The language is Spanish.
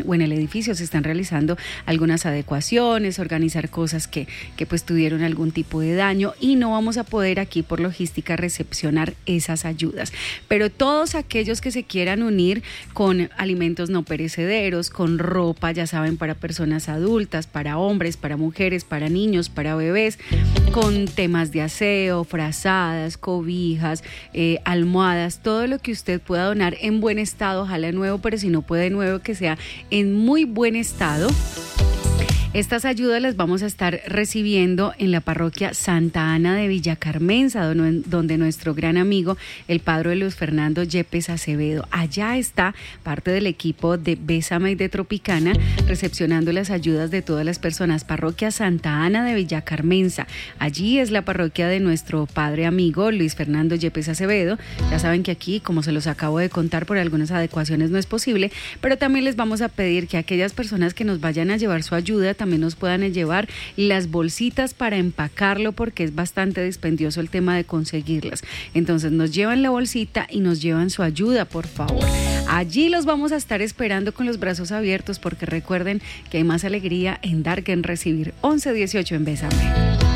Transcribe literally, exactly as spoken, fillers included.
o en el edificio se están realizando algunas adecuaciones, organizar cosas que, que pues tuvieron algún tipo de daño y no vamos a poder aquí por logística recepcionar esas ayudas. Pero todos aquellos que se quieran unir con alimentos no perecederos, con ropa, ya saben, para personas adultas, para hombres, para mujeres, para niños, para bebés, con temas de aseo, frazadas, cobijas, eh, almohadas, todo lo que usted pueda donar en buen estado, ojalá nuevo, pero si no puede nuevo, que sea en muy buen estado. Estas ayudas las vamos a estar recibiendo en la parroquia Santa Ana de Villa Carmenza, donde nuestro gran amigo, el padre Luis Fernando Yepes Acevedo, allá está parte del equipo de Bésame y de Tropicana, recepcionando las ayudas de todas las personas. Parroquia Santa Ana de Villa Carmenza, allí es la parroquia de nuestro padre amigo Luis Fernando Yepes Acevedo. Ya saben que aquí, como se los acabo de contar, por algunas adecuaciones no es posible, pero también les vamos a pedir que aquellas personas que nos vayan a llevar su ayuda también nos puedan llevar las bolsitas para empacarlo, porque es bastante dispendioso el tema de conseguirlas. Entonces nos llevan la bolsita y nos llevan su ayuda, por favor. Allí los vamos a estar esperando con los brazos abiertos, porque recuerden que hay más alegría en dar que en recibir. once dieciocho en Bésame.